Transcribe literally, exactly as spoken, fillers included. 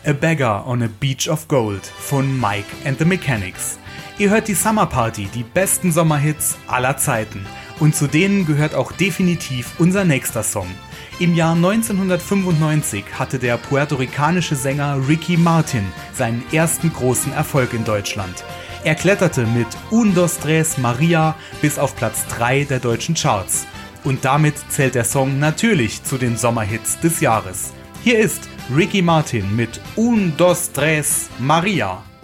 A Beggar on a Beach of Gold von Mike and the Mechanics. Ihr hört die Summer Party, die besten Sommerhits aller Zeiten. Und zu denen gehört auch definitiv unser nächster Song. Im Jahr neunzehnhundertfünfundneunzig hatte der puerto-ricanische Sänger Ricky Martin seinen ersten großen Erfolg in Deutschland. Er kletterte mit Un, dos, tres, Maria bis auf Platz drei der deutschen Charts. Und damit zählt der Song natürlich zu den Sommerhits des Jahres. Hier ist Ricky Martin mit Un, dos, tres, Maria.